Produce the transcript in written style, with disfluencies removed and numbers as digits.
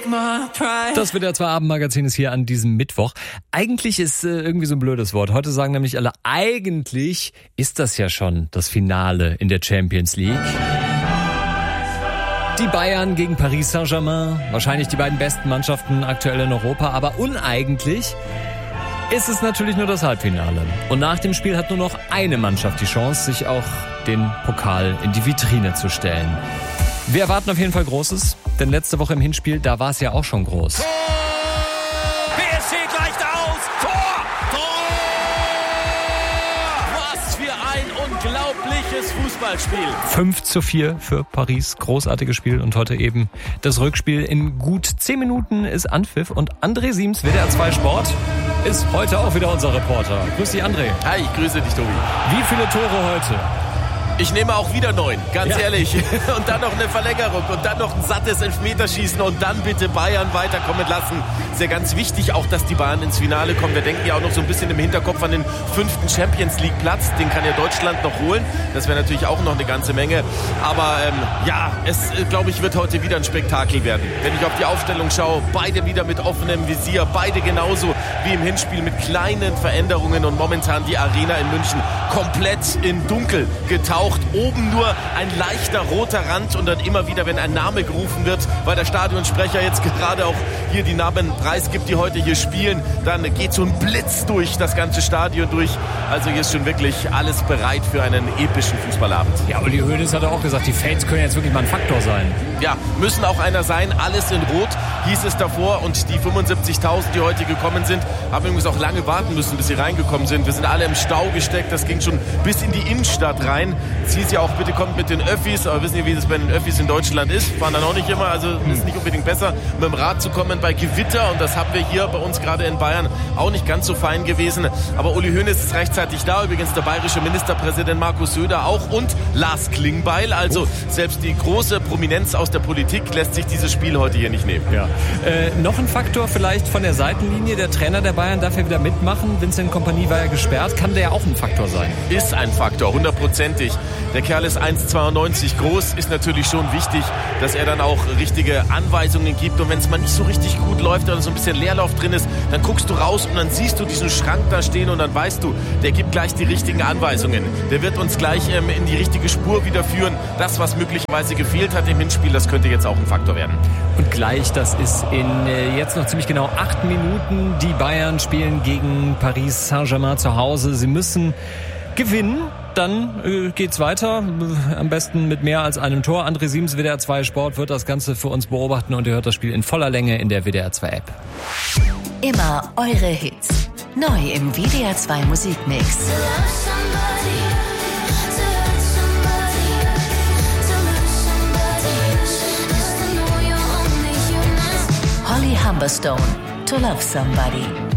Das WDR 2 Abendmagazin ist hier an diesem Mittwoch. Eigentlich ist irgendwie so ein blödes Wort. Heute sagen nämlich alle, eigentlich ist das ja schon das Finale in der Champions League. Die Bayern gegen Paris Saint-Germain, wahrscheinlich die beiden besten Mannschaften aktuell in Europa, aber uneigentlich ist es natürlich nur das Halbfinale. Und nach dem Spiel hat nur noch eine Mannschaft die Chance, sich auch den Pokal in die Vitrine zu stellen. Wir erwarten auf jeden Fall Großes, denn letzte Woche im Hinspiel, da war es ja auch schon groß. Tor! PSG gleicht aus! Tor! Tor! Was für ein unglaubliches Fußballspiel! 5:4 für Paris, großartiges Spiel. Und heute eben das Rückspiel. In gut 10 Minuten ist Anpfiff und André Siems, WDR 2 Sport, ist heute auch wieder unser Reporter. Grüß dich, André. Hi, ich grüße dich, Tobi. Wie viele Tore heute? Ich nehme auch wieder 9, ganz ehrlich. Und dann noch eine Verlängerung und dann noch ein sattes Elfmeterschießen und dann bitte Bayern weiterkommen lassen. Ist ja ganz wichtig auch, dass die Bayern ins Finale kommen. Wir denken ja auch noch so ein bisschen im Hinterkopf an den 5. Champions League Platz. Den kann ja Deutschland noch holen. Das wäre natürlich auch noch eine ganze Menge. Aber es, glaube ich, wird heute wieder ein Spektakel werden. Wenn ich auf die Aufstellung schaue, beide wieder mit offenem Visier. Beide genauso wie im Hinspiel mit kleinen Veränderungen. Und momentan die Arena in München komplett in Dunkel getaucht. Oben nur ein leichter roter Rand und dann immer wieder, wenn ein Name gerufen wird, weil der Stadionsprecher jetzt gerade auch hier die Namen preisgibt, die heute hier spielen, dann geht so ein Blitz durch das ganze Stadion durch. Also hier ist schon wirklich alles bereit für einen epischen Fußballabend. Ja, Uli Hoeneß hat auch gesagt, die Fans können jetzt wirklich mal ein Faktor sein. Ja, müssen auch einer sein. Alles in Rot hieß es davor und die 75.000, die heute gekommen sind, haben übrigens auch lange warten müssen, bis sie reingekommen sind. Wir sind alle im Stau gesteckt, das ging schon bis in die Innenstadt rein. Es hieß ja auch, bitte kommt mit den Öffis, aber wissen Sie, wie das bei den Öffis in Deutschland ist? Fahren dann auch nicht immer, also ist nicht unbedingt besser, mit dem Rad zu kommen bei Gewitter und das haben wir hier bei uns gerade in Bayern auch nicht ganz so fein gewesen. Aber Uli Hoeneß ist rechtzeitig da, übrigens der bayerische Ministerpräsident Markus Söder auch und Lars Klingbeil, also selbst die große Prominenz aus der Politik lässt sich dieses Spiel heute hier nicht nehmen. Ja. Noch ein Faktor vielleicht von der Seitenlinie, der Trainer der Bayern darf ja wieder mitmachen, Vincent Kompany war ja gesperrt, kann der ja auch ein Faktor sein? Ist ein Faktor, 100%. Der Kerl ist 1,92 groß, ist natürlich schon wichtig, dass er dann auch richtige Anweisungen gibt. Und wenn es mal nicht so richtig gut läuft oder so ein bisschen Leerlauf drin ist, dann guckst du raus und dann siehst du diesen Schrank da stehen und dann weißt du, der gibt gleich die richtigen Anweisungen. Der wird uns gleich in die richtige Spur wieder führen. Das, was möglicherweise gefehlt hat im Hinspiel, das könnte jetzt auch ein Faktor werden. Und gleich, das ist in jetzt noch ziemlich genau 8 Minuten. Die Bayern spielen gegen Paris Saint-Germain zu Hause. Sie müssen gewinnen. Dann geht's weiter, am besten mit mehr als einem Tor. André Siems, WDR 2 Sport, wird das Ganze für uns beobachten und ihr hört das Spiel in voller Länge in der WDR 2 App. Immer eure Hits. Neu im WDR 2 Musikmix. Holly Humberstone, To Love Somebody.